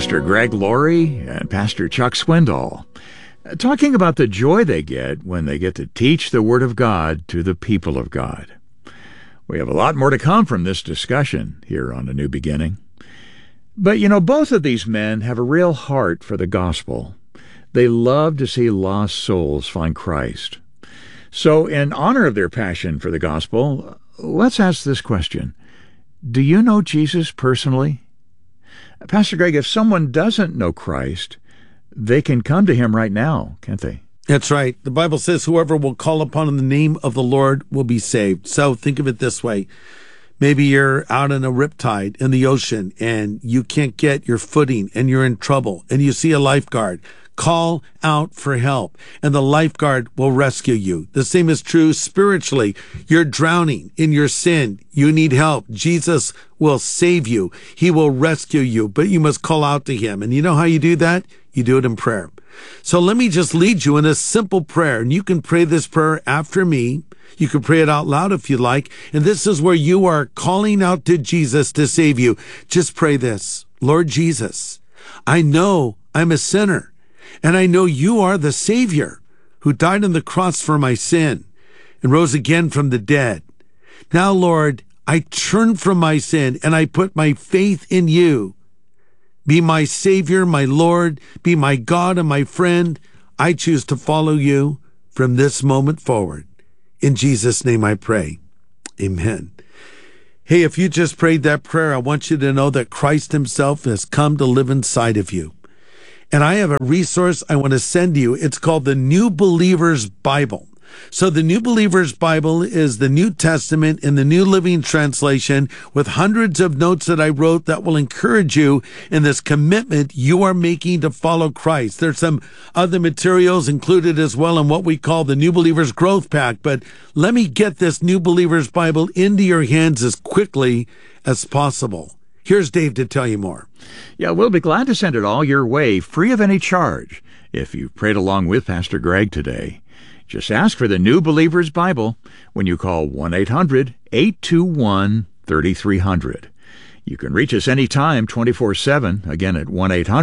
Pastor Greg Laurie and Pastor Chuck Swindoll, talking about the joy they get when they get to teach the Word of God to the people of God. We have a lot more to come from this discussion here on A New Beginning. But, both of these men have a real heart for the gospel. They love to see lost souls find Christ. So, in honor of their passion for the gospel, let's ask this question. Do you know Jesus personally? Pastor Greg, if someone doesn't know Christ, they can come to him right now, can't they? That's right. The Bible says whoever will call upon the name of the Lord will be saved. So think of it this way. Maybe you're out in a riptide in the ocean and you can't get your footing and you're in trouble and you see a lifeguard. Call out for help, and the lifeguard will rescue you. The same is true spiritually. You're drowning in your sin. You need help. Jesus will save you. He will rescue you, but you must call out to him. And you know how you do that? You do it in prayer. So let me just lead you in a simple prayer, and you can pray this prayer after me. You can pray it out loud if you like. And this is where you are calling out to Jesus to save you. Just pray this. Lord Jesus, I know I'm a sinner. And I know you are the Savior who died on the cross for my sin and rose again from the dead. Now, Lord, I turn from my sin and I put my faith in you. Be my Savior, my Lord, be my God and my friend. I choose to follow you from this moment forward. In Jesus' name I pray. Amen. Hey, if you just prayed that prayer, I want you to know that Christ himself has come to live inside of you. And I have a resource I want to send you. It's called the New Believer's Bible. So the New Believer's Bible is the New Testament in the New Living Translation with hundreds of notes that I wrote that will encourage you in this commitment you are making to follow Christ. There's some other materials included as well in what we call the New Believer's Growth Pack. But let me get this New Believer's Bible into your hands as quickly as possible. Here's Dave to tell you more. Yeah, we'll be glad to send it all your way, free of any charge, if you've prayed along with Pastor Greg today. Just ask for the New Believer's Bible when you call 1-800-821-3300. You can reach us anytime, 24/7, again at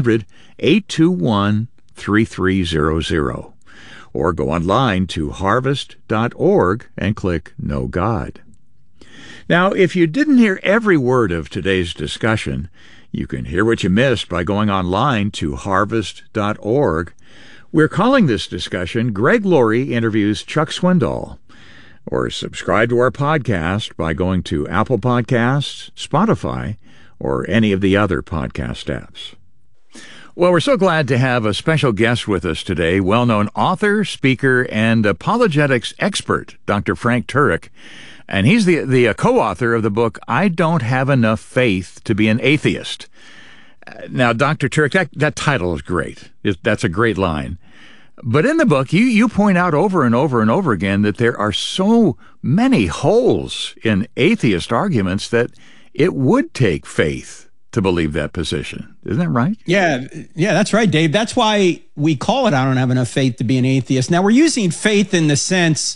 1-800-821-3300. Or go online to harvest.org and click Know God. Now, if you didn't hear every word of today's discussion, you can hear what you missed by going online to harvest.org. We're calling this discussion Greg Laurie Interviews Chuck Swindoll. Or subscribe to our podcast by going to Apple Podcasts, Spotify, or any of the other podcast apps. Well, we're so glad to have a special guest with us today, well-known author, speaker, and apologetics expert, Dr. Frank Turek. And he's the co-author of the book, I Don't Have Enough Faith to Be an Atheist. Now, Dr. Turek, that title is great. That's a great line. But in the book, you point out over and over and over again that there are so many holes in atheist arguments that it would take faith to believe that position. Isn't that right? Yeah, that's right, Dave. That's why we call it I Don't Have Enough Faith to Be an Atheist. Now, we're using faith in the sense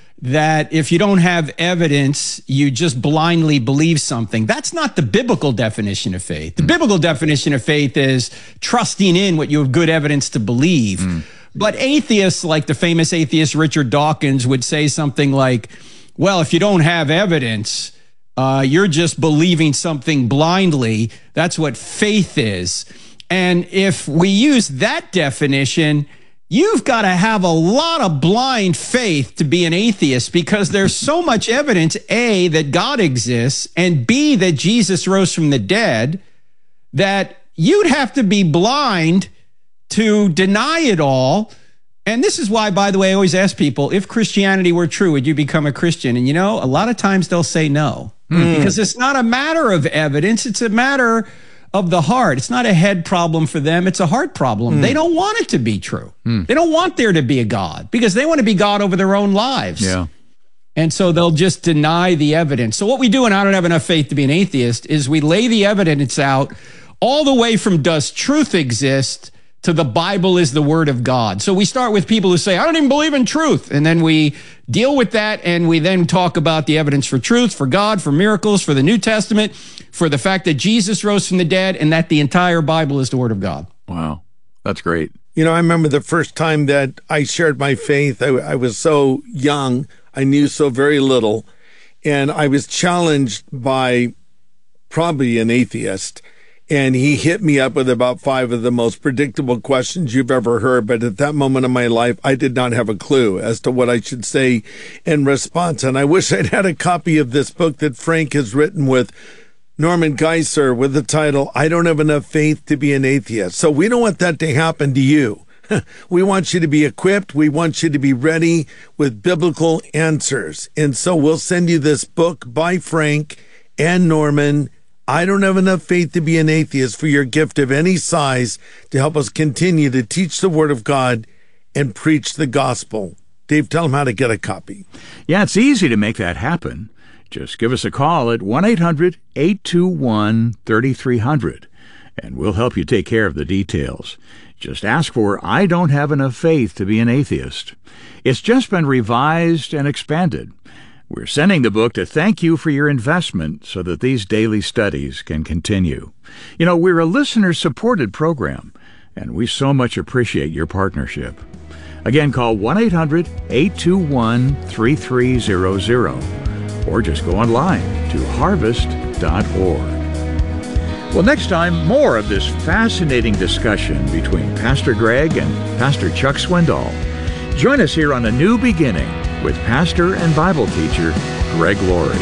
that if you don't have evidence, you just blindly believe something. That's not the biblical definition of faith. The biblical definition of faith is trusting in what you have good evidence to believe. But atheists, like the famous atheist Richard Dawkins, would say something like, well, if you don't have evidence, you're just believing something blindly. That's what faith is. And if we use that definition, you've got to have a lot of blind faith to be an atheist, because there's so much evidence, A, that God exists, and B, that Jesus rose from the dead, that you'd have to be blind to deny it all. And this is why, by the way, I always ask people, if Christianity were true, would you become a Christian? And a lot of times they'll say no, because it's not a matter of evidence. It's a matter of the heart. It's not a head problem for them. It's a heart problem. They don't want it to be true. They don't want there to be a God, because they want to be God over their own lives. Yeah. And so they'll just deny the evidence. So what we do in I Don't Have Enough Faith to Be an Atheist is we lay the evidence out all the way from does truth exist to the Bible is the Word of God. So we start with people who say, I don't even believe in truth. And then we deal with that, and we then talk about the evidence for truth, for God, for miracles, for the New Testament, for the fact that Jesus rose from the dead, and that the entire Bible is the Word of God. Wow, that's great. You know, I remember the first time that I shared my faith. I was so young. I knew so very little. And I was challenged by probably an atheist. And he hit me up with about 5 of the most predictable questions you've ever heard. But at that moment in my life, I did not have a clue as to what I should say in response. And I wish I'd had a copy of this book that Frank has written with Norman Geisler with the title, I Don't Have Enough Faith to Be an Atheist. So we don't want that to happen to you. We want you to be equipped. We want you to be ready with biblical answers. And so we'll send you this book by Frank and Norman, I Don't Have Enough Faith to Be an Atheist, for your gift of any size to help us continue to teach the Word of God and preach the gospel. Dave, tell them how to get a copy. Yeah, it's easy to make that happen. Just give us a call at 1-800-821-3300, and we'll help you take care of the details. Just ask for I Don't Have Enough Faith to Be an Atheist. It's just been revised and expanded. We're sending the book to thank you for your investment so that these daily studies can continue. You know, we're a listener-supported program, and we so much appreciate your partnership. Again, call 1-800-821-3300, or just go online to harvest.org. Well, next time, more of this fascinating discussion between Pastor Greg and Pastor Chuck Swindoll. Join us here on A New Beginning with pastor and Bible teacher Greg Laurie.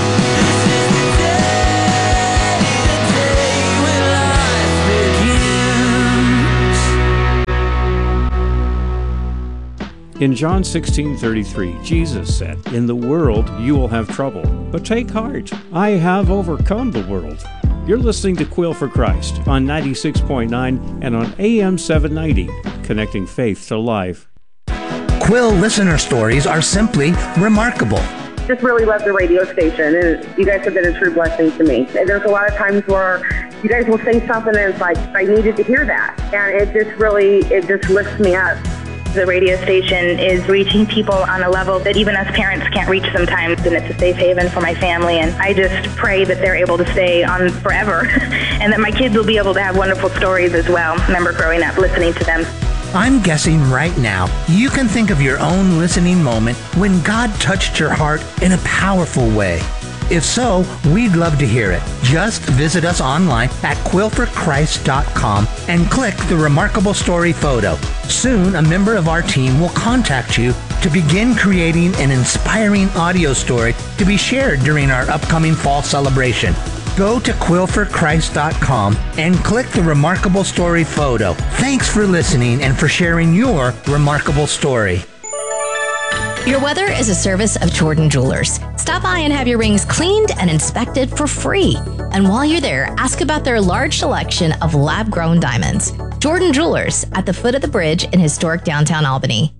In John 16:33, Jesus said, In the world you will have trouble, but take heart, I have overcome the world. You're listening to Quill for Christ on 96.9 and on AM 790, connecting faith to life. Quill listener stories are simply remarkable. Just really love the radio station, and you guys have been a true blessing to me. And there's a lot of times where you guys will say something and it's like, I needed to hear that. And it just lifts me up. The radio station is reaching people on a level that even us parents can't reach sometimes, and it's a safe haven for my family. And I just pray that they're able to stay on forever and that my kids will be able to have wonderful stories as well. I remember growing up listening to them. I'm guessing right now you can think of your own listening moment when God touched your heart in a powerful way. If so, we'd love to hear it. Just visit us online at quillforchrist.com and click the Remarkable Story photo. Soon, a member of our team will contact you to begin creating an inspiring audio story to be shared during our upcoming fall celebration. Go to quillforchrist.com and click the Remarkable Story photo. Thanks for listening and for sharing your remarkable story. Your weather is a service of Jordan Jewelers. Stop by and have your rings cleaned and inspected for free. And while you're there, ask about their large selection of lab-grown diamonds. Jordan Jewelers at the foot of the bridge in historic downtown Albany.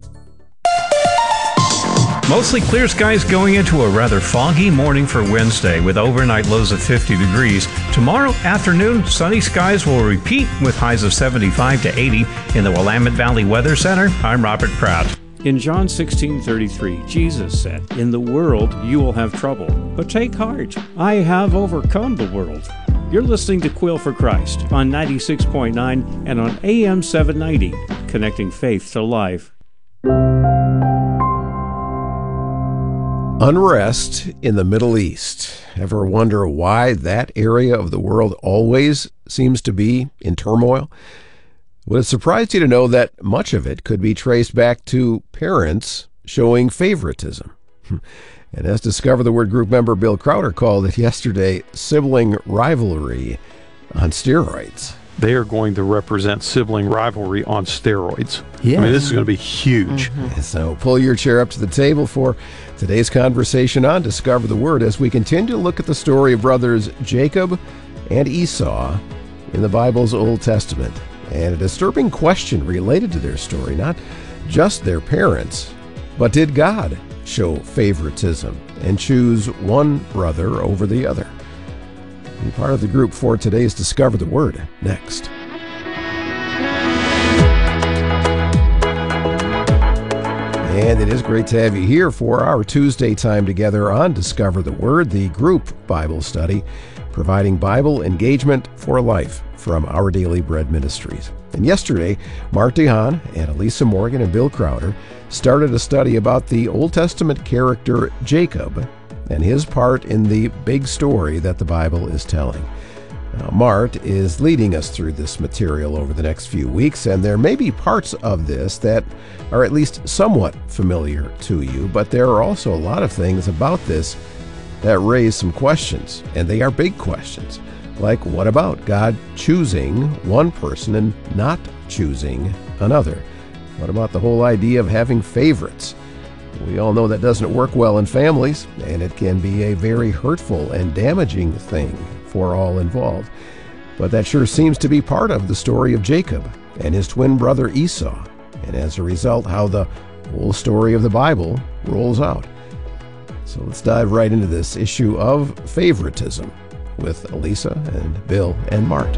Mostly clear skies going into a rather foggy morning for Wednesday with overnight lows of 50 degrees. Tomorrow afternoon, sunny skies will repeat with highs of 75 to 80 in the Willamette Valley Weather Center. I'm Robert Pratt. In John 16:33, Jesus said, In the world you will have trouble, but take heart, I have overcome the world. You're listening to Quill for Christ on 96.9 and on AM 790, connecting faith to life. Unrest in the Middle East. Ever wonder why that area of the world always seems to be in turmoil? Would it surprise you to know that much of it could be traced back to parents showing favoritism? And as Discover the Word group member Bill Crowder called it yesterday, sibling rivalry on steroids. They are going to represent sibling rivalry on steroids. Yeah. I mean, this is going to be huge. Mm-hmm. So pull your chair up to the table for today's conversation on Discover the Word as we continue to look at the story of brothers Jacob and Esau in the Bible's Old Testament. And a disturbing question related to their story, not just their parents, but did God show favoritism and choose one brother over the other? Be part of the group for today's Discover the Word next. And it is great to have you here for our Tuesday time together on Discover the Word, the group Bible study, providing Bible engagement for life from Our Daily Bread Ministries. And yesterday, Mark DeHaan and Elisa Morgan and Bill Crowder started a study about the Old Testament character Jacob and his part in the big story that the Bible is telling. Now, Mart is leading us through this material over the next few weeks, and there may be parts of this that are at least somewhat familiar to you, but there are also a lot of things about this that raise some questions, and they are big questions. Like, what about God choosing one person and not choosing another? What about the whole idea of having favorites? We all know that doesn't work well in families, and it can be a very hurtful and damaging thing for all involved. But that sure seems to be part of the story of Jacob and his twin brother Esau, and as a result, how the whole story of the Bible rolls out. So let's dive right into this issue of favoritism with Elisa and Bill and Mart.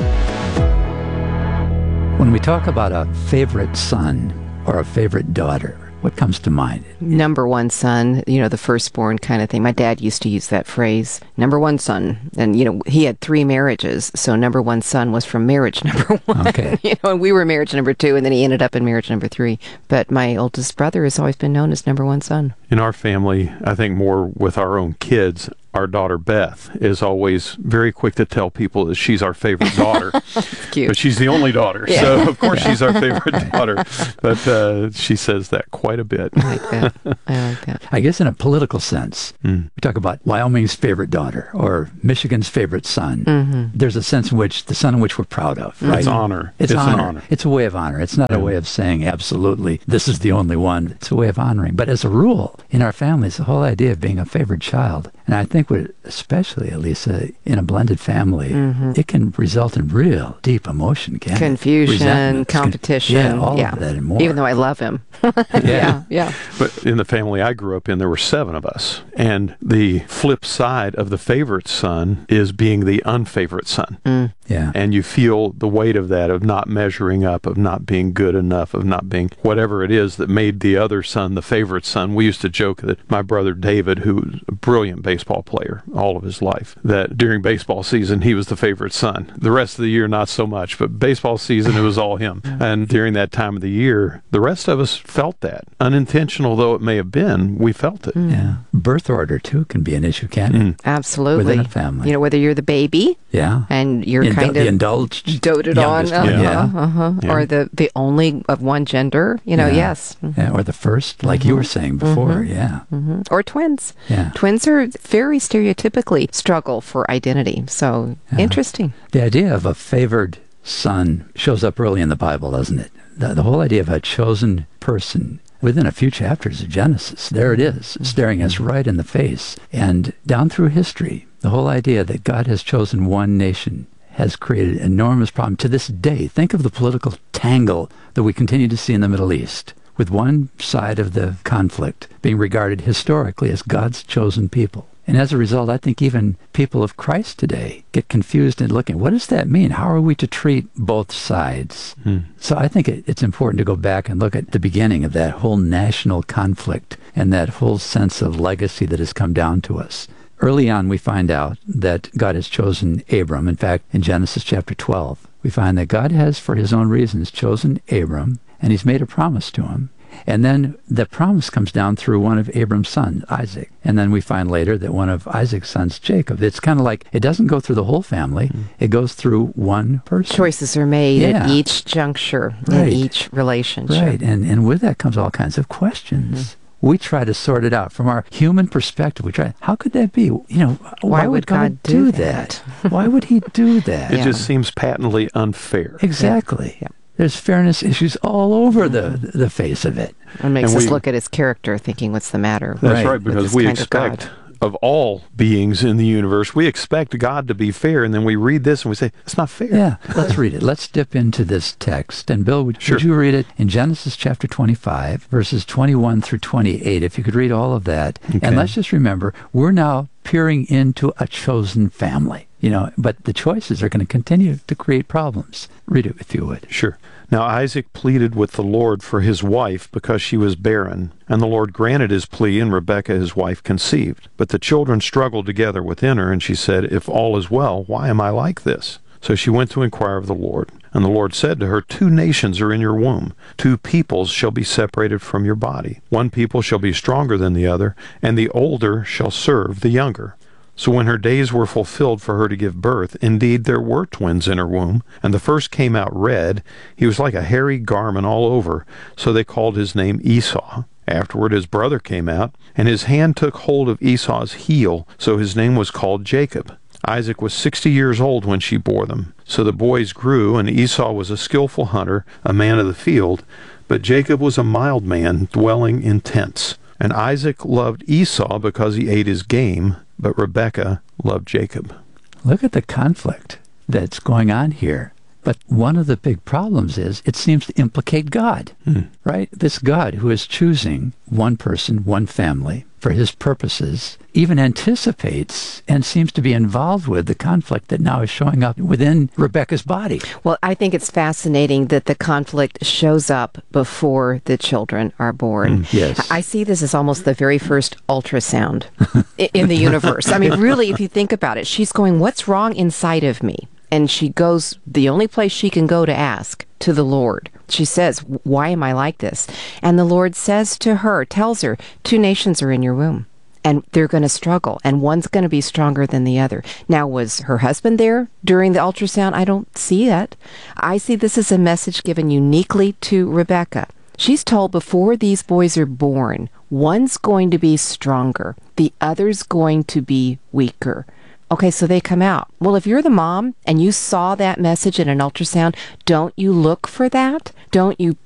When we talk about a favorite son or a favorite daughter, what comes to mind? Number one son, the firstborn kind of thing. My dad used to use that phrase, number one son. And, he had 3 marriages. So number one son was from marriage number 1. Okay. And we were marriage number 2, and then he ended up in marriage number 3. But my oldest brother has always been known as number one son. In our family, I think more with our own kids, our daughter Beth is always very quick to tell people that she's our favorite daughter. Cute. But she's the only daughter, so of course she's our favorite daughter. But she says that quite a bit. I like that. I guess in a political sense, we talk about Wyoming's favorite daughter or Michigan's favorite son. Mm-hmm. There's a sense in which the son in which we're proud of, right? It's honor. It's honor. an honor. It's a way of honor. It's not a way of saying absolutely this is the only one. It's a way of honoring. But as a rule, in our families, the whole idea of being a favorite child, and I think especially, Elisa, in a blended family, it can result in real deep emotion, can't Confusion, competition. All of that and more. Even though I love him. Yeah. But in the family I grew up in, there were 7 of us. And the flip side of the favorite son is being the unfavorite son. Yeah. And you feel the weight of that, of not measuring up, of not being good enough, of not being whatever it is that made the other son the favorite son. We used to joke that my brother David, who was a brilliant baseball player all of his life, that during baseball season he was the favorite son. The rest of the year not so much, but baseball season it was all him. And during that time of the year, the rest of us felt that. Unintentional though it may have been, we felt it. Yeah. Birth order too can be an issue, can't it? Absolutely. Within a family. Whether you're the baby and you're kind of indulged, doted on, or the only of one gender, yes. Yeah, or the first, like you were saying before, Or twins. Yeah. Twins are very stereotypically struggle for identity. So interesting. The idea of a favored son shows up early in the Bible, doesn't it? The whole idea of a chosen person within a few chapters of Genesis. There it is, staring us right in the face. And down through history, the whole idea that God has chosen one nation has created an enormous problem to this day. Think of the political tangle that we continue to see in the Middle East, with one side of the conflict being regarded historically as God's chosen people. And as a result, I think even people of Christ today get confused and looking, what does that mean? How are we to treat both sides? So I think it's important to go back and look at the beginning of that whole national conflict and that whole sense of legacy that has come down to us. Early on, we find out that God has chosen Abram. In fact, in Genesis chapter 12, we find that God has, for his own reasons, chosen Abram, and he's made a promise to him. And then the promise comes down through one of Abram's sons, Isaac. And then we find later that one of Isaac's sons, Jacob. It's kind of like it doesn't go through the whole family. It goes through one person. Choices are made at each juncture, in each relationship. Right. And with that comes all kinds of questions. We try to sort it out from our human perspective. We try, how could that be? Why would God do that? Why would he do that? It just seems patently unfair. Exactly. Yeah. There's fairness issues all over the face of it. It makes us look at his character, thinking, what's the matter? That's right, because we expect of all beings in the universe, we expect God to be fair, and then we read this and we say, it's not fair. Yeah, let's read it. Let's dip into this text. And Bill, would you read it in Genesis chapter 25, verses 21 through 28, if you could read all of that. Okay. And let's just remember, we're now peering into a chosen family. But the choices are going to continue to create problems. Read it if you would. Sure. Now Isaac pleaded with the Lord for his wife because she was barren, and the Lord granted his plea, and Rebekah his wife conceived. But the children struggled together within her, and she said, "If all is well, why am I like this?" So she went to inquire of the Lord. And the Lord said to her, 2 nations are in your womb. 2 peoples shall be separated from your body. 1 people shall be stronger than the other, and the older shall serve the younger. So when her days were fulfilled for her to give birth, indeed there were twins in her womb, and the first came out red. He was like a hairy garment all over, so they called his name Esau. Afterward his brother came out, and his hand took hold of Esau's heel, so his name was called Jacob. Isaac was 60 years old when she bore them. So the boys grew, and Esau was a skillful hunter, a man of the field, but Jacob was a mild man, dwelling in tents. And Isaac loved Esau because he ate his game, but Rebekah loved Jacob. Look at the conflict that's going on here. But one of the big problems is it seems to implicate God, right? This God who is choosing one person, one family for his purposes, even anticipates and seems to be involved with the conflict that now is showing up within Rebekah's body. Well, I think it's fascinating that the conflict shows up before the children are born. Yes. I see this as almost the very first ultrasound in the universe. I mean, really, if you think about it, she's going, what's wrong inside of me? And she goes, the only place she can go to ask, to the Lord. She says, why am I like this? And the Lord says to her, tells her, 2 nations are in your womb. And they're going to struggle, and one's going to be stronger than the other. Now, was her husband there during the ultrasound? I don't see that. I see this as a message given uniquely to Rebekah. She's told before these boys are born, one's going to be stronger, the other's going to be weaker. Okay, so they come out. Well, if you're the mom and you saw that message in an ultrasound, don't you look for that? Don't you